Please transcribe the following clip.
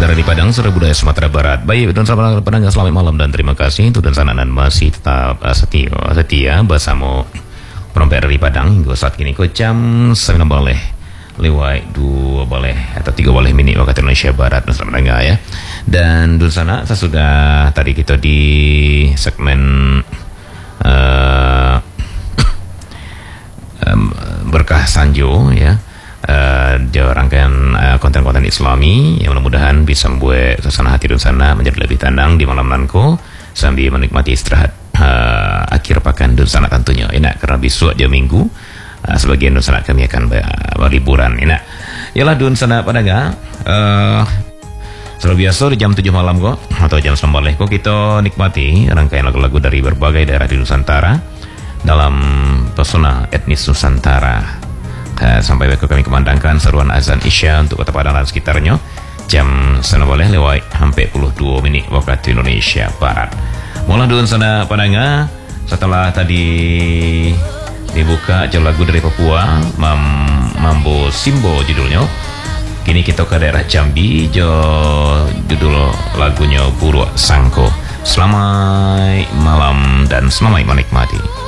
Saudara di Padang, saudara budaya Sumatera Barat. Baik, dan saudara Padang, selamat malam dan terima kasih untuk dan sanan masih tetap setia bersama Perompet dari Padang hingga saat ini ke jam 9 boleh lewat 2 boleh atau 3 boleh minit waktu Indonesia Barat dan saudara pendengar ya. Dan di sana saya sudah tadi kita di segmen berkah Sanjo ya. Dia rangkaian konten-konten Islami yang mudah-mudahan bisa membuat suasana hati dan sana menjadi lebih tenang di malam nanko sambil menikmati istirahat akhir pekan dan sana tentunya enak karena besok dia minggu sebagian dan sana kami akan berliburan enak yalah dun sana pada selalu biasa di jam 7 malam kok atau jam 9 kok kita nikmati rangkaian lagu-lagu dari berbagai daerah di Nusantara dalam pesona etnis Nusantara. Sampai waktu kami kemandangkan seruan azan Isya untuk Kota Padang dan sekitarnya jam 9 boleh lewat hampir 22 minit waktu Indonesia Barat. Mulai dulu sana Padang setelah tadi dibuka jauh lagu dari Papua Mambo Simbo judulnya. Kini kita ke daerah Jambi judul lagunya Buruk Sangko. Selamat malam dan selamat menikmati.